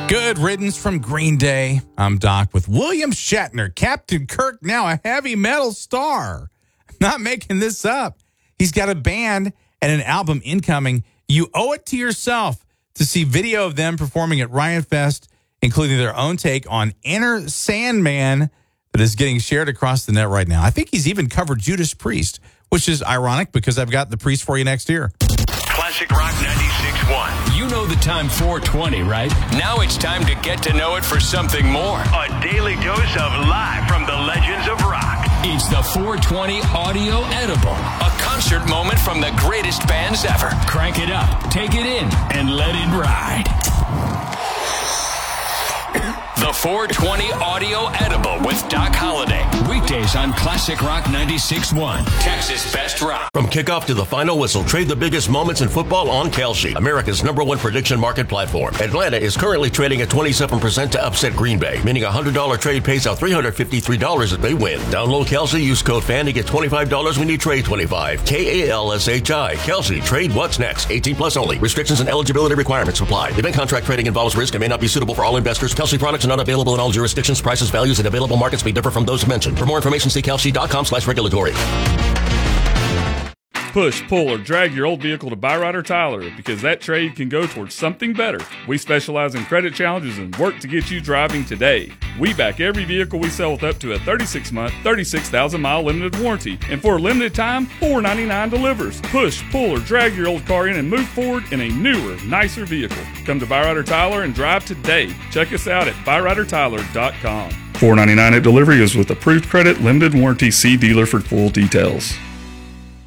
Good riddance from Green Day. I'm Doc with William Shatner, Captain Kirk, now a heavy metal star. I'm not making this up. He's got a band and an album incoming. You owe it to yourself to see video of them performing at Ryan Fest, including their own take on Enter Sandman that is getting shared across the net right now. I think he's even covered Judas Priest, which is ironic because I've got the Priest for you next year. Classic Rock 96.1. You know the time 420, right? Now it's time to get to know it for something more. A daily dose of live from the legends of rock. It's the 420 Audio Edible, a concert moment from the greatest bands ever. Crank it up, take it in, and let it ride. The 420 Audio Edible with Doc Holliday. Weekdays on Classic Rock 96.1. Texas Best Rock. From kickoff to the final whistle, trade the biggest moments in football on Kalshi, America's #1 prediction market platform. Atlanta is currently trading at 27% to upset Green Bay, meaning a $100 trade pays out $353 if they win. Download Kalshi, use code FAN to get $25 when you trade 25. KALSHI. Kalshi. Trade what's next. 18 plus only. Restrictions and eligibility requirements apply. Event contract trading involves risk and may not be suitable for all investors. Kalshi products are not available in all jurisdictions. Prices, values, and available markets may differ from those mentioned. For more information, see kalshi.com/regulatory. Push, pull, or drag your old vehicle to Byrider Tyler because that trade can go towards something better. We specialize in credit challenges and work to get you driving today. We back every vehicle we sell with up to a 36-month, 36,000-mile limited warranty. And for a limited time, $499 delivers. Push, pull, or drag your old car in and move forward in a newer, nicer vehicle. Come to Byrider Tyler and drive today. Check us out at byridertyler.com. $499 at delivery is with approved credit, limited warranty. See dealer for full details.